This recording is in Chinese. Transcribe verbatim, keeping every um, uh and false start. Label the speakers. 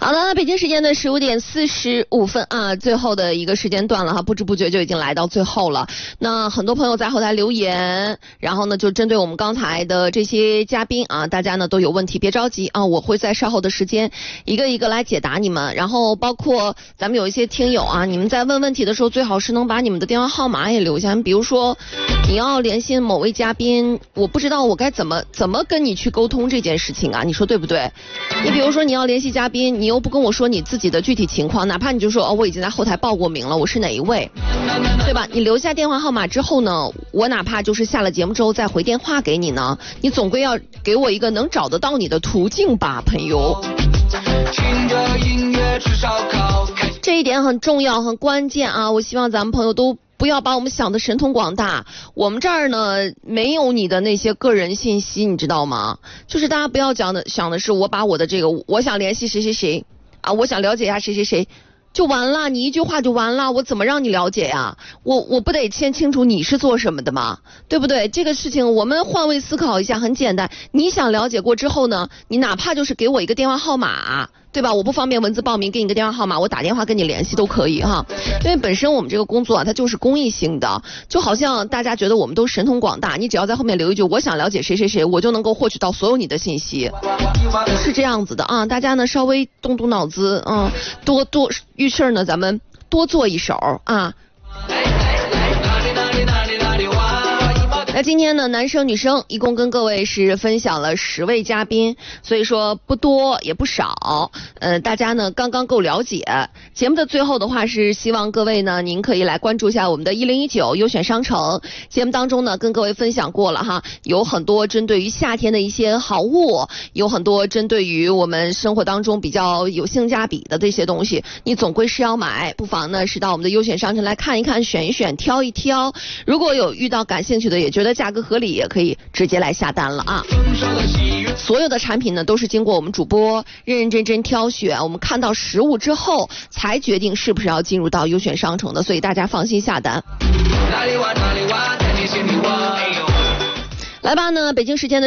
Speaker 1: 好了，北京时间的十五点四十五分啊，最后的一个时间段了哈，不知不觉就已经来到最后了。那很多朋友在后台留言，然后呢就针对我们刚才的这些嘉宾啊，大家呢都有问题，别着急啊，我会在稍后的时间一个一个来解答你们。然后包括咱们有一些听友啊，你们在问问题的时候，最好是能把你们的电话号码也留下。比如说你要联系某位嘉宾，我不知道我该怎么怎么跟你去沟通这件事情啊，你说对不对？你比如说你要联系嘉宾，你又不跟我说你自己的具体情况，哪怕你就说哦，我已经在后台报过名了，我是哪一位，对吧？你留下电话号码之后呢，我哪怕就是下了节目之后再回电话给你呢，你总归要给我一个能找得到你的途径吧，朋友。这一点很重要很关键啊，我希望咱们朋友都不要把我们想的神通广大，我们这儿呢没有你的那些个人信息，你知道吗？就是大家不要讲的想的是我把我的这个我想联系谁谁谁啊，我想了解一下谁谁谁就完了，你一句话就完了，我怎么让你了解呀？我我不得先清楚你是做什么的吗？对不对？这个事情我们换位思考一下，很简单，你想了解过之后呢，你哪怕就是给我一个电话号码，对吧？我不方便文字报名，给你个电话号码，我打电话跟你联系都可以哈。因为本身我们这个工作啊，它就是公益性的，就好像大家觉得我们都神通广大，你只要在后面留一句我想了解谁谁谁，我就能够获取到所有你的信息，是这样子的啊。大家呢稍微动动脑子，嗯，多多遇事呢咱们多做一手啊。那今天呢，男生女生一共跟各位是分享了十位嘉宾，所以说不多也不少，呃，大家呢刚刚够了解。节目的最后的话是希望各位呢，您可以来关注一下我们的一零一九优选商城。节目当中呢，跟各位分享过了哈，有很多针对于夏天的一些好物，有很多针对于我们生活当中比较有性价比的这些东西，你总归是要买，不妨呢是到我们的优选商城来看一看，选一选，挑一挑。如果有遇到感兴趣的，也觉得价格合理，也可以直接来下单了啊。所有的产品呢都是经过我们主播认认真真挑选，我们看到实物之后才决定是不是要进入到优选商城的，所以大家放心下单。来吧呢，北京时间的